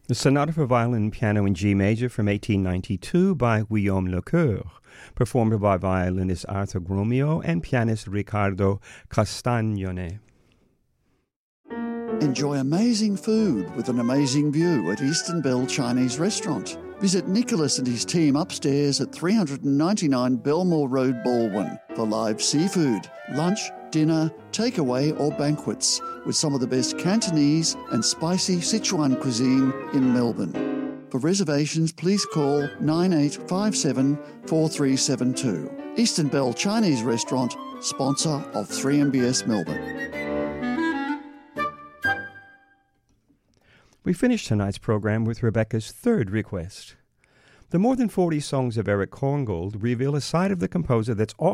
The Sonata for Violin and Piano in G Major from 1892 by Guillaume Lecoeur, performed by violinist Arthur Gromio and pianist Riccardo Castagnone. Enjoy amazing food with an amazing view at Eastern Bell Chinese Restaurant. Visit Nicholas and his team upstairs at 399 Belmore Road, Baldwin for live seafood, lunch, dinner, takeaway or banquets with some of the best Cantonese and spicy Sichuan cuisine in Melbourne. For reservations, please call 9857 4372. Eastern Bell Chinese Restaurant, sponsor of 3MBS Melbourne. We finished tonight's program with Rebecca's third request. The more than 40 songs of Eric Korngold reveal a side of the composer that's often